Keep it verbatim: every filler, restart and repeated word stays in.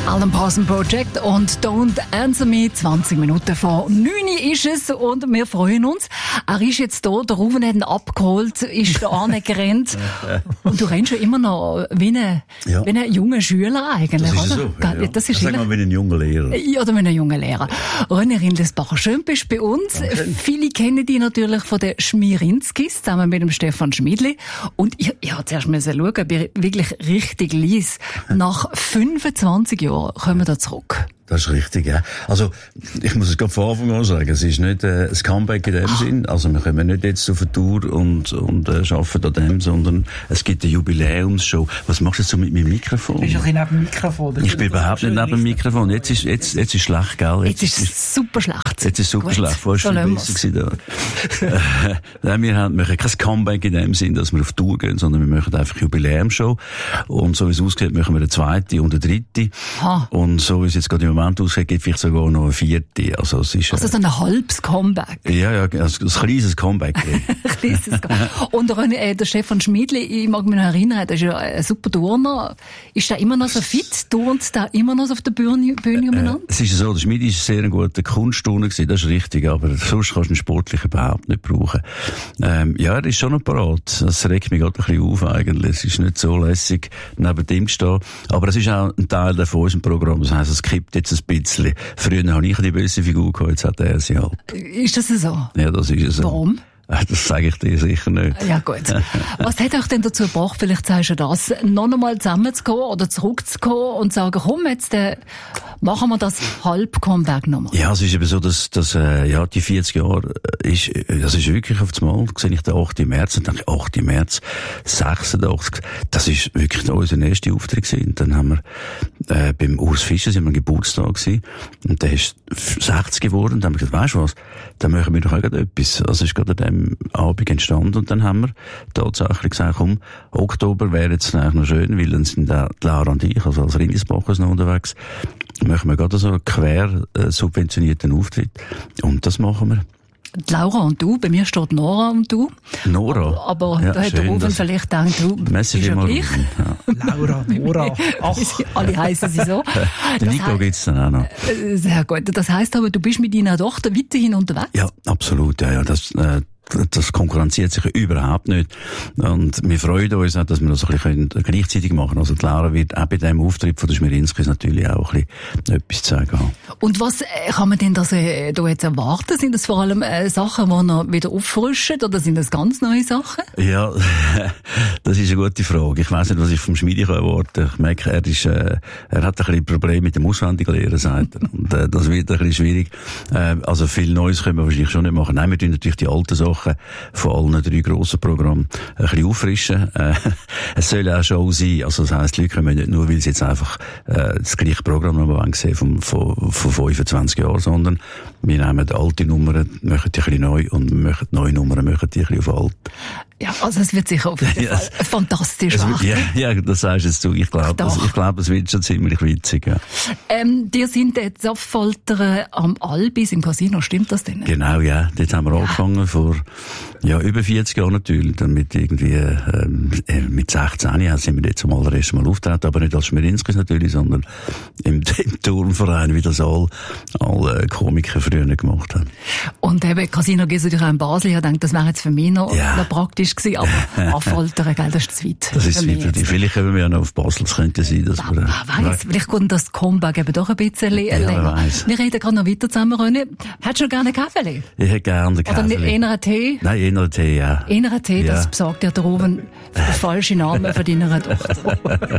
Alan Parsons Project und Don't Answer Me. zwanzig Minuten vor neun ist es und wir freuen uns. Er ist jetzt da, der Ruben hat ihn abgeholt, ist da angerannt. Und du rennst schon immer noch wie ein, ja. wie ein junger Schüler eigentlich, das ist oder? So, ja, ja. Das ist Sag mal, wie ein junger Lehrer. Ja, oder wie ein junger Lehrer. René Rindelsbacher, schön bist du bei uns. Okay. Viele kennen dich natürlich von den Schmierinskis, zusammen mit dem Stefan Schmidli. Und ich, ich habe zuerst mal schauen, ob ich wirklich richtig liess. Nach fünfundzwanzig Jahren kommen wir da zurück. Das ist richtig, ja. Also, ich muss es gerade von Anfang an sagen, es ist nicht äh, ein Comeback in dem oh. Sinn. Also, wir kommen nicht jetzt auf eine Tour und, und äh, arbeiten an dem, sondern es gibt eine Jubiläumsshow. Was machst du jetzt so mit meinem Mikrofon? Du bist ein bisschen neben dem Mikrofon. Ich bin überhaupt nicht neben dem Mikrofon. Jetzt ist, jetzt, jetzt ist schlecht, gell? Jetzt, jetzt ist es super schlecht. Jetzt ist super Gut. schlecht. Vorher war es besser gewesen da. Nein, wir haben, wir machen kein Comeback in dem Sinn, dass wir auf Tour gehen, sondern wir machen einfach Jubiläumsshow. Und so wie es aussieht, machen wir eine zweite und eine dritte. Ha. Und so wie es jetzt gerade im Moment aussieht, gibt vielleicht sogar noch eine vierte. Also, es ist, also so ein halbes Comeback. Ja, ja, also ein kleines Comeback. ein kleines Comeback. Und äh, der Stefan Schmidli, ich mag mich noch erinnern, der ist ja ein super Turner. Ist der immer noch so fit? Turnt der immer noch so auf der Bühne, Bühne umeinander? Äh, es ist so, der Schmidli ist sehr ein guter Kunstturner gewesen, das ist richtig, aber sonst kannst du ihn sportlich überhaupt nicht brauchen. Ähm, ja, er ist schon noch parat. Das regt mich gerade ein bisschen auf eigentlich. Es ist nicht so lässig, neben dem zu stehen. Aber es ist auch ein Teil von unserem Programm. Das heisst, es kippt jetzt ein bisschen. Früher habe ich die böse Figur gehabt, jetzt hat er sie halt. Ist das so? Ja, das ist so. Warum? Das sage ich dir sicher nicht. Ja, gut. Was hat euch denn dazu gebracht, vielleicht sagst du das, noch einmal zusammenzugehen oder zurückzukommen und sagen, komm, jetzt äh, machen wir das Halb-Comeback nochmal? Ja, es ist eben so, dass, dass äh, ja, die vierzig Jahre ist, das ist wirklich auf das Mal, sehe ich den achten März und denke, achten März, sechsundachtzig, das ist wirklich unser erster Auftritt gewesen. Und dann haben wir äh, beim Urs Fischer, sind wir Geburtstag gewesen, und der ist sechzig geworden, und dann haben wir gesagt, weißt du was, dann machen wir doch auch etwas. Also ist gerade an dem Abend entstanden, und dann haben wir tatsächlich gesagt, komm, Oktober wäre jetzt eigentlich noch schön, weil dann sind da die Lara und ich, also als Rindelsbacher noch unterwegs, machen wir gerade so einen quer äh, subventionierten Auftritt, und das machen wir. Die Laura und du, bei mir steht Nora und du. Nora? Aber ja, da hat der Ruben vielleicht gedacht, du bist ja gleich. Ja. Laura, Nora, ach. Alle heissen sie so. Den Nico gibt's dann auch noch. Sehr gut. Das heisst aber, du bist mit deiner Tochter weiterhin unterwegs? Ja, absolut, ja, ja. Das, äh, das konkurrenziert sich überhaupt nicht. Und wir freuen uns auch, dass wir das ein bisschen gleichzeitig machen können. Also die Lara wird auch bei diesem Auftritt von der Schmierinskis natürlich auch ein bisschen etwas zu sagen haben. Und was kann man denn das, äh, da jetzt erwarten? Sind das vor allem äh, Sachen, die noch wieder auffrischen, oder sind das ganz neue Sachen? Ja, das ist eine gute Frage. Ich weiss nicht, was ich vom Schmiedi erwarten kann. Ich merke, er ist, äh, er hat ein bisschen Probleme mit dem Auswendiglehren, sagt er. Und äh, das wird ein bisschen schwierig. Äh, also viel Neues können wir wahrscheinlich schon nicht machen. Nein, wir tun natürlich die alten Sachen von allen drei grossen Programmen ein bisschen auffrischen. Äh, es soll auch Show sein. Also das heisst, die Leute kommen nicht nur, weil sie jetzt einfach äh, das gleiche Programm noch sehen von, von, von fünfundzwanzig Jahren, sondern wir nehmen alte Nummern, machen die ein bisschen neu, und wir machen neue Nummern, machen die ein bisschen auf alt. Ja, also es wird sicher auf jeden Fall ja, fantastisch werden. Ja, ja, das sagst jetzt du. Ich glaube, ich glaube, es wird schon ziemlich witzig. Ja. Ähm, die sind jetzt Affoltern am Albis im Casino, stimmt das denn? Genau, ja. Dort haben wir ja. angefangen vor ja, über vierzig Jahren natürlich. Dann mit irgendwie ähm, mit sechzehn sind wir jetzt zum allerersten Mal auftreten, aber nicht als Schmierinskis natürlich, sondern im, im Turnverein, wie das all, alle Komiker früher gemacht haben. Und eben, Casino gehst du natürlich auch in Basel. Ich denke, das wäre jetzt für mich noch, ja. noch praktisch gewesen, aber Affoltern, gell, das ist zu weit. Das ist zu weit für dich. Vielleicht kommen wir ja noch auf Basel. Es könnte sein, dass wir... Wer weiss, vielleicht kommt das Comeback eben doch ein bisschen ja, länger. Wir reden gerade noch weiter zusammen, René. Hättest du gerne einen Kaffee? Ich hätte gerne einen Kaffee. Oder eher einen Tee? Nein, eher einen Tee, ja. Eher einen Tee, ja. Das besorgt ja der Ruben den falschen Namen von deiner Tochter.